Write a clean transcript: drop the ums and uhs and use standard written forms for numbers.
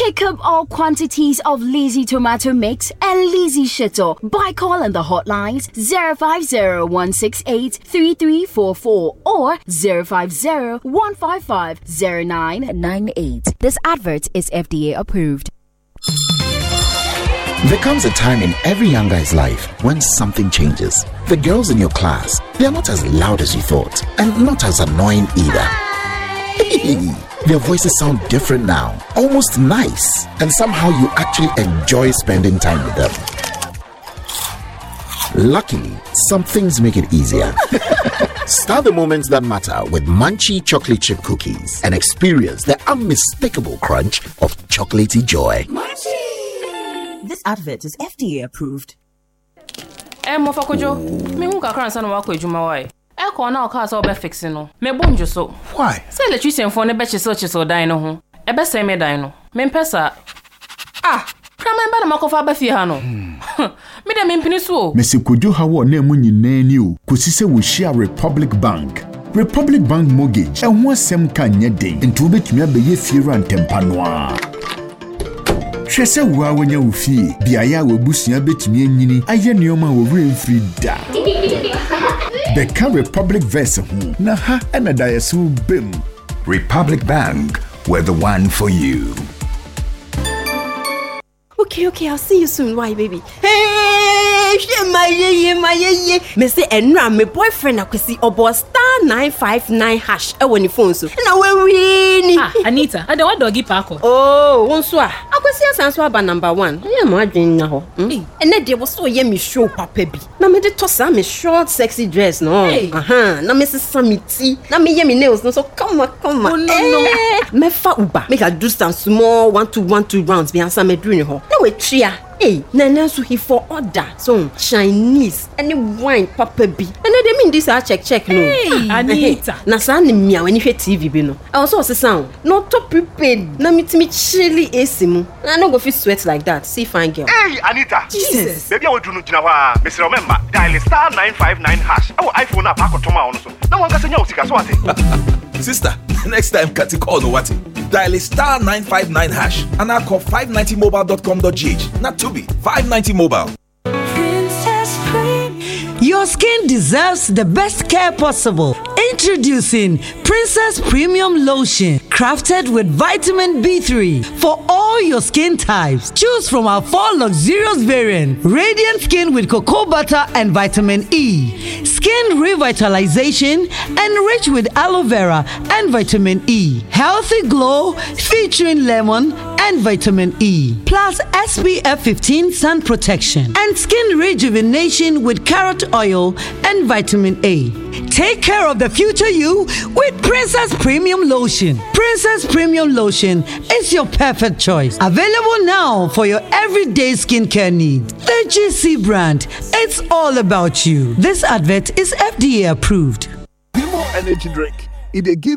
Pick up all quantities of Lizzie tomato mix and Lizzie Shito by calling the hotlines 050-168-3344 or 050-155-0998. This advert is FDA approved. There comes a time in every young guy's life when something changes. The girls in your class, they are not as loud as you thought and not as annoying either. Their voices sound different now, almost nice, and somehow you actually enjoy spending time with them. Luckily, some things make it easier. Start the moments that matter with Munchie chocolate chip cookies and experience the unmistakable crunch of chocolatey joy. Munchie! This advert is FDA approved. Mofakojo, me who can crank wako ejuma Eko na oka so be fix no. Me bonjo so. Why? Say electrician for ne be chisel dan no ho. E be say me dan no. Me mpesa. Krama mba na makofa ba fie ha no. Me de me mpini so. Mesikojo hawo na mu nyina ni o. Kosi se wo share Republic Bank. Republic Bank mortgage. E ho asem kan nye den. Nti obetumi abeye fie rantempa no a. Hwese wo awanya wo fie. Biaya wo busua betumi anyini. Aye neoma wo remfri da. Beka Republic Verse ho. Na ha na dayesu bem. Republic Bank, we're the one for you. Okay, I'll see you soon. Why, baby? Hey, my me say enra my boyfriend akwesi obo *959# e woni phone so. Na we win. Anita, I don't doggy parko. Oh, wonso a. Akwesi asanso aba number 1. Yeah, mo adwen na ho. Ene de wo so ye me show papa bi. Na me de tosa me short sexy dress no. Na me sesa me ti. Na me ye me nails no so come on. Oh, no. Me fa uba. Make I do some small 1-2 rounds bi ansa me dru ni ho. Na we tria. Hey, Nana so he for order. So Chinese any wine papa bi. And they mean this check no. Hey, Anita. Na sa ni mia when you hear TV bi no. I also say sound. No to prepared. Na me chilly AC mu. I no go fit sweat like that. See fine girl. Hey, Anita. Jesus. Baby I will do no jina wa. Mr. Remember, dial *959#. Oh, iPhone na pa ko toma ono so. Na wan ga senya usika so ate. Sister, next time Kati call no what? Dial *959# and I call 590mobile.com.gh. Not to be 590 mobile. Your skin deserves the best care possible. Introducing Princess Premium Lotion, crafted with vitamin B3 for all your skin types. Choose from our 4 luxurious variants: Radiant Skin with cocoa butter and vitamin E, Skin Revitalization, enriched with aloe vera and vitamin E, Healthy Glow featuring lemon and vitamin E, plus SPF 15 sun protection, and Skin Rejuvenation with carrot oil and vitamin A. Take care of the future you with Princess Premium Lotion. Princess Premium Lotion is your perfect choice. Available now for your everyday skincare needs. The GC brand, it's all about you. This advert is FDA approved. Vimo Energy Drink. It gives